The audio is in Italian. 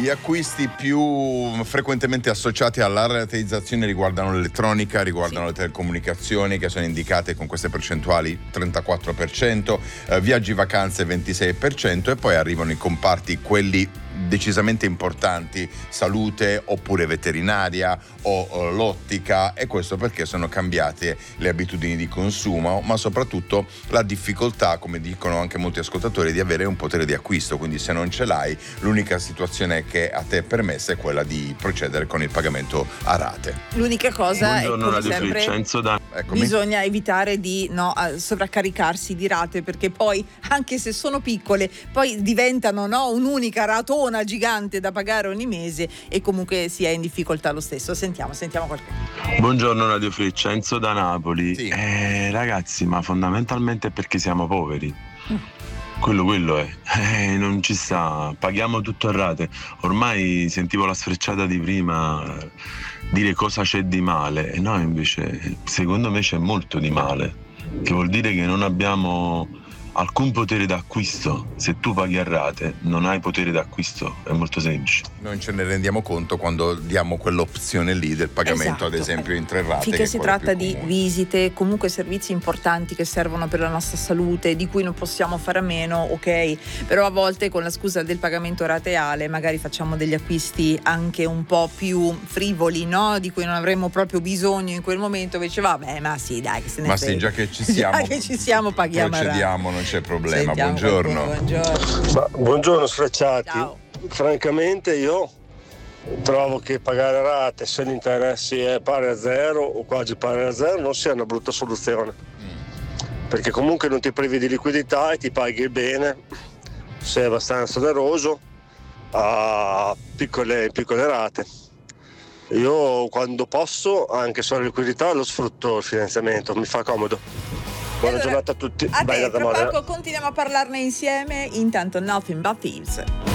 acquisti più frequentemente associati alla rateizzazione riguardano l'elettronica, riguardano le telecomunicazioni, che sono indicate con queste percentuali 34%, viaggi vacanze 26%, e poi arrivano i comparti quelli decisamente importanti, salute oppure veterinaria o l'ottica, e questo perché sono cambiate le abitudini di consumo, ma soprattutto la difficoltà, come dicono anche molti ascoltatori, di avere un potere di acquisto. Quindi se non ce l'hai, l'unica situazione che a te è permessa è quella di procedere con il pagamento a rate. L'unica cosa è, come sempre, Eccomi. bisogna evitare di sovraccaricarsi di rate, perché poi, anche se sono piccole, poi diventano un'unica ratona gigante da pagare ogni mese, e comunque si è in difficoltà lo stesso. Sentiamo qualcuno. Buongiorno Radio Freccia, Enzo da Napoli. Sì. Ragazzi, ma fondamentalmente è perché siamo poveri. Quello è. Non ci sta, paghiamo tutto a rate. Ormai sentivo la sfrecciata di prima dire cosa c'è di male, e noi invece, secondo me, c'è molto di male, che vuol dire che non abbiamo alcun potere d'acquisto. Se tu paghi a rate non hai potere d'acquisto, è molto semplice. Non ce ne rendiamo conto quando diamo quell'opzione lì del pagamento, Esatto. ad esempio in 3 rate. Finché si tratta di comune. visite, comunque servizi importanti che servono per la nostra salute, di cui non possiamo fare a meno, ok, però a volte con la scusa del pagamento rateale magari facciamo degli acquisti anche un po' più frivoli, di cui non avremmo proprio bisogno in quel momento, invece vabbè, ma sì, dai, che se ne Ma frega. sì, già che ci siamo, paghiamo a rate. procediamo, non c'è problema. Sentiamo Buongiorno. qualcuno, buongiorno. Buongiorno sfrecciati. Ciao. Francamente io trovo che pagare a rate, se l'interesse è pari a zero o quasi pari a zero, non sia una brutta soluzione, perché comunque non ti privi di liquidità e ti paghi il bene, sei abbastanza oneroso, a piccole rate. Io quando posso, anche se ho liquidità, lo sfrutto il finanziamento, mi fa comodo. Buona giornata a tutti. A Bye te, da tra Modena. poco continuiamo a parlarne insieme. Intanto Nothing But Thieves.